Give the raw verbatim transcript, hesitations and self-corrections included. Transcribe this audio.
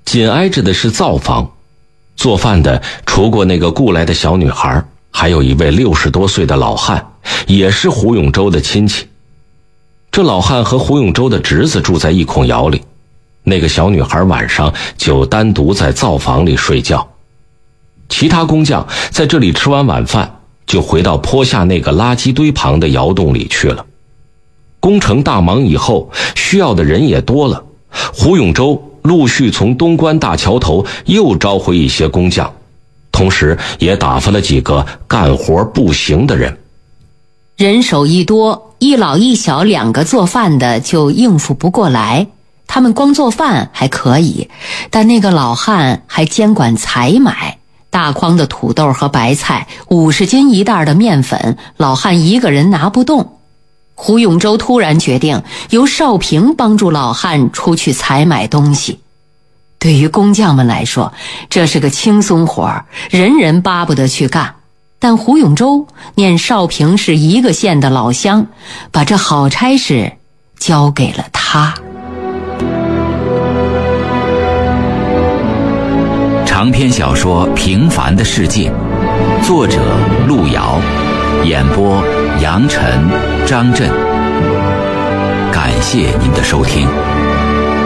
紧挨着的是灶房，做饭的除过那个雇来的小女孩，还有一位六十多岁的老汉，也是胡永洲的亲戚。这老汉和胡永洲的侄子住在一孔窑里，那个小女孩晚上就单独在灶房里睡觉。其他工匠在这里吃完晚饭，就回到坡下那个垃圾堆旁的窑洞里去了。工程大忙以后，需要的人也多了，胡永洲陆续从东关大桥头又招回一些工匠，同时也打发了几个干活不行的人。 人手一多，一老一小两个做饭的就应付不过来。他们光做饭还可以，但那个老汉还监管采买，大筐的土豆和白菜，五十斤一袋的面粉，老汉一个人拿不动。胡永洲突然决定由少平帮助老汉出去采买东西。对于工匠们来说，这是个轻松活，人人巴不得去干。但胡永洲念少平是一个县的老乡，把这好差事交给了他。 长篇小说《平凡的世界》，作者路遥，演播杨晨、张震。感谢您的收听。